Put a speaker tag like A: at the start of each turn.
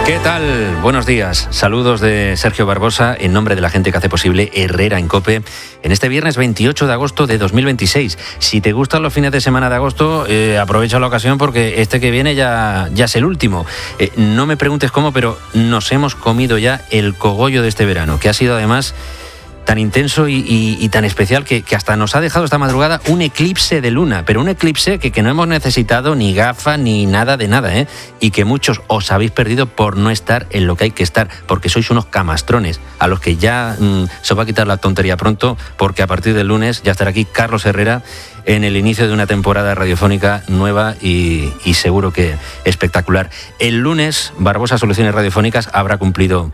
A: ¿Qué tal? Buenos días. Saludos de Sergio Barbosa en nombre de la gente que hace posible Herrera en COPE en este viernes 28 de agosto de 2026. Si te gustan los fines de semana de agosto, aprovecha la ocasión porque este que viene ya es el último. No me preguntes cómo, pero nos hemos comido ya el cogollo de este verano, que ha sido además tan intenso y tan especial que hasta nos ha dejado esta madrugada un eclipse de luna, pero un eclipse que no hemos necesitado ni gafa ni nada de nada, y que muchos os habéis perdido por no estar en lo que hay que estar, porque sois unos camastrones a los que ya se os va a quitar la tontería pronto, porque a partir del lunes ya estará aquí Carlos Herrera en el inicio de una temporada radiofónica nueva y seguro que espectacular. El lunes Barbosa Soluciones Radiofónicas habrá cumplido